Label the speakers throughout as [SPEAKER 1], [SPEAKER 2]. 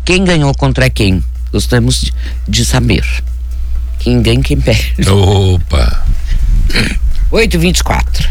[SPEAKER 1] Quem ganhou contra quem? Gostamos de saber. Quem ganha, quem perde.
[SPEAKER 2] Opa!
[SPEAKER 1] 8h24.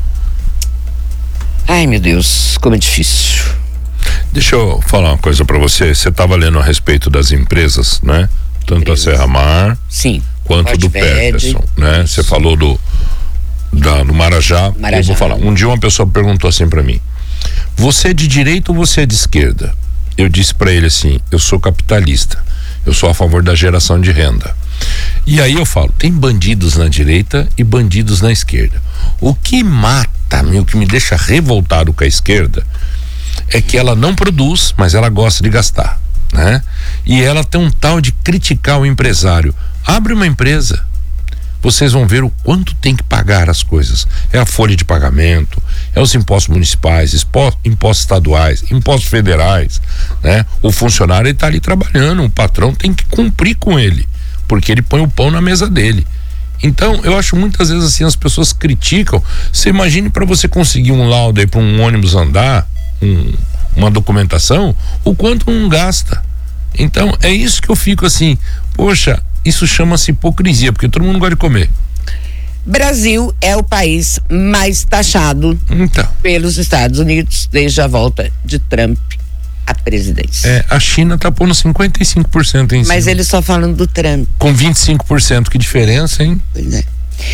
[SPEAKER 1] Ai, meu Deus, como é difícil.
[SPEAKER 2] Deixa eu falar uma coisa pra você. Você estava lendo a respeito das empresas, né? Tanto a Serra Mar,
[SPEAKER 1] sim,
[SPEAKER 2] quanto do Peterson, né? Você falou do Marajá. Eu vou falar. Um dia uma pessoa perguntou assim pra mim: você é de direita ou você é de esquerda? Eu disse pra ele assim: eu sou capitalista, eu sou a favor da geração de renda. E aí eu falo, tem bandidos na direita e bandidos na esquerda. O que mata, o que me deixa revoltado com a esquerda é que ela não produz, mas ela gosta de gastar, né? E ela tem um tal de criticar o empresário. Abre uma empresa, vocês vão ver o quanto tem que pagar as coisas. É a folha de pagamento, é os impostos municipais, impostos estaduais, impostos federais, né? O funcionário está ali trabalhando, o patrão tem que cumprir com ele, porque ele põe o pão na mesa dele. Então, eu acho muitas vezes assim, as pessoas criticam. Você imagine para você conseguir um laudo aí para um ônibus andar, uma documentação, o quanto não gasta. Então, é isso que eu fico assim, poxa, isso chama-se hipocrisia, porque todo mundo gosta de comer.
[SPEAKER 1] Brasil é o país mais taxado pelos Estados Unidos desde a volta de Trump à presidência.
[SPEAKER 2] A China tá pondo 55% em cima.
[SPEAKER 1] Mas eles só falam do Trump.
[SPEAKER 2] Com 25%, que diferença, hein?
[SPEAKER 1] Pois é.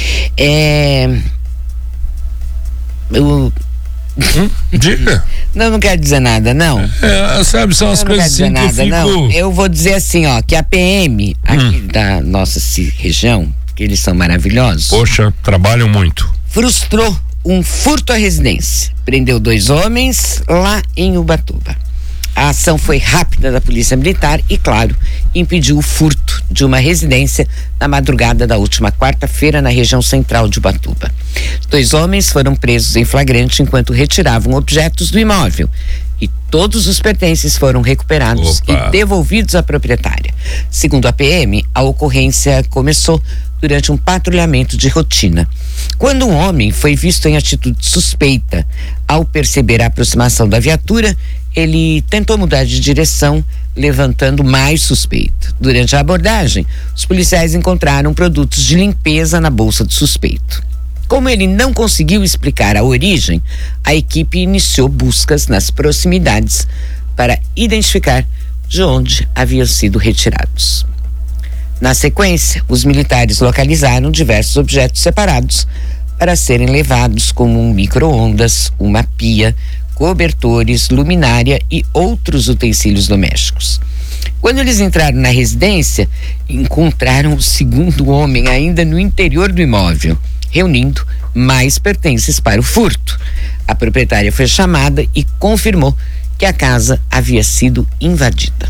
[SPEAKER 2] Diga.
[SPEAKER 1] Não quero dizer nada, não.
[SPEAKER 2] Sabe, são as coisas assim que eu fico...
[SPEAKER 1] Não. Eu vou dizer assim, ó, que a PM aqui da nossa região, que eles são maravilhosos.
[SPEAKER 2] Poxa, trabalham muito.
[SPEAKER 1] Frustrou um furto à residência. Prendeu 2 homens lá em Ubatuba. A ação foi rápida da Polícia Militar e, claro, impediu o furto de uma residência na madrugada da última quarta-feira na região central de Ubatuba. 2 homens foram presos em flagrante enquanto retiravam objetos do imóvel e todos os pertences foram recuperados e devolvidos à proprietária. Segundo a PM, a ocorrência começou durante um patrulhamento de rotina, quando um homem foi visto em atitude suspeita. Ao perceber a aproximação da viatura, ele tentou mudar de direção, levantando mais suspeito. Durante a abordagem, os policiais encontraram produtos de limpeza na bolsa do suspeito. Como ele não conseguiu explicar a origem, a equipe iniciou buscas nas proximidades para identificar de onde haviam sido retirados. Na sequência, os militares localizaram diversos objetos separados para serem levados, como um micro-ondas, uma pia, cobertores, luminária e outros utensílios domésticos. Quando eles entraram na residência, encontraram o segundo homem ainda no interior do imóvel, reunindo mais pertences para o furto. A proprietária foi chamada e confirmou que a casa havia sido invadida.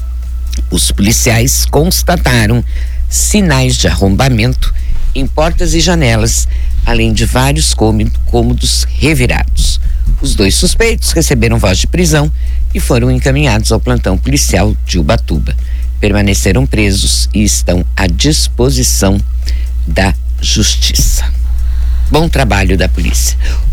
[SPEAKER 1] Os policiais constataram sinais de arrombamento em portas e janelas, além de vários cômodos revirados. Os 2 suspeitos receberam voz de prisão e foram encaminhados ao plantão policial de Ubatuba. Permaneceram presos e estão à disposição da justiça. Bom trabalho da polícia.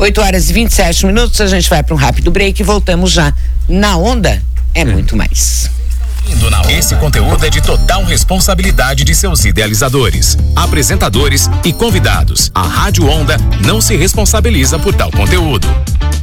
[SPEAKER 1] 8h27, a gente vai para um rápido break e voltamos já. Na Onda é muito mais.
[SPEAKER 3] Esse conteúdo é de total responsabilidade de seus idealizadores, apresentadores e convidados. A Rádio Onda não se responsabiliza por tal conteúdo.